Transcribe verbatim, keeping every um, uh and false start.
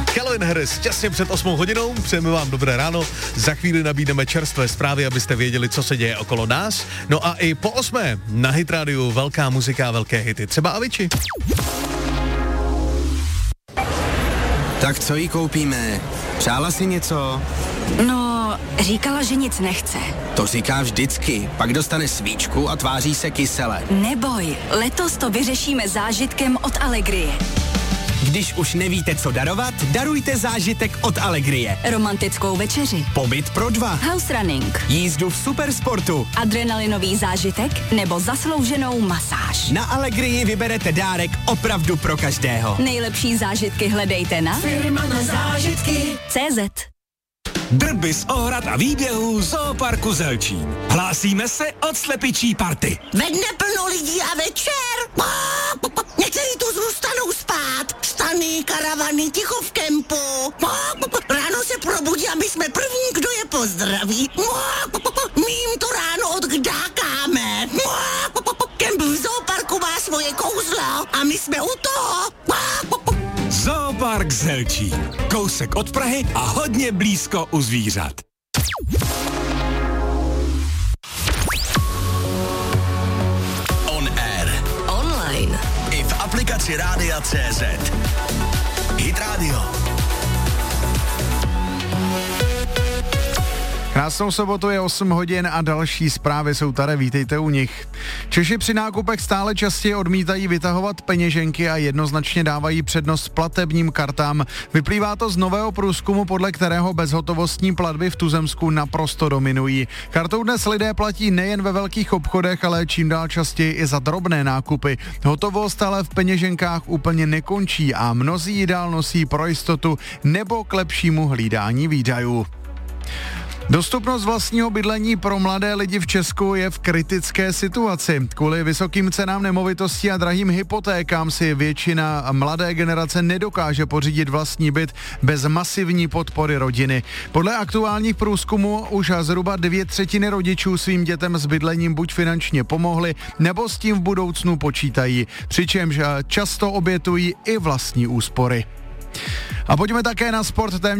Calvin Harris těsně před osmou hodinou, přejeme vám dobré ráno, za chvíli nabídneme čerstvé zprávy, abyste věděli, co se děje okolo nás. No a i po osmé na Hit Radio velká muzika a velké hity, třeba Avicii. Tak co jí koupíme? Přála si něco? No, říkala, že nic nechce. To říká vždycky, pak dostane svíčku a tváří se kysele. Neboj, letos to vyřešíme zážitkem od Allegrie. Když už nevíte, co darovat, darujte zážitek od Allegrie. Romantickou večeři, Pobyt pro dva, house running, jízdu v supersportu, adrenalinový zážitek nebo zaslouženou masáž. Na Allegrii vyberete dárek opravdu pro každého. Nejlepší zážitky hledejte na firma na zážitky tečka cé zet. Drby z ohrad a výběhů Zooparku Zelčín. Hlásíme se od slepičí party. Ve dne plno lidí a večer. Někteří tu zůstanou spát. Stany, karavany, ticho v kempu. Ráno se probudí a my jsme první, kdo je pozdraví. My jim to ráno odkdákáme. Kemp v Zooparku má svoje kouzlo a my jsme u toho. Zoopark Zelčín. Kousek od Prahy a hodně blízko u zvířat. On air. Online. I v aplikaci Rádia tečka cé zet. Hit Radio. Krásnou sobotu, je osm hodin a další zprávy jsou tady, vítejte u nich. Češi při nákupech stále častěji odmítají vytahovat peněženky a jednoznačně dávají přednost platebním kartám. Vyplývá to z nového průzkumu, podle kterého bezhotovostní platby v tuzemsku naprosto dominují. Kartou dnes lidé platí nejen ve velkých obchodech, ale čím dál častěji i za drobné nákupy. Hotovost ale v peněženkách úplně nekončí a mnozí ji dál nosí pro jistotu nebo k lepšímu hlídání výdajů. Dostupnost vlastního bydlení pro mladé lidi v Česku je v kritické situaci. Kvůli vysokým cenám nemovitostí a drahým hypotékám si většina mladé generace nedokáže pořídit vlastní byt bez masivní podpory rodiny. Podle aktuálních průzkumů už zhruba dvě třetiny rodičů svým dětem s bydlením buď finančně pomohly, nebo s tím v budoucnu počítají, přičemž často obětují i vlastní úspory. A pojďme také na sport.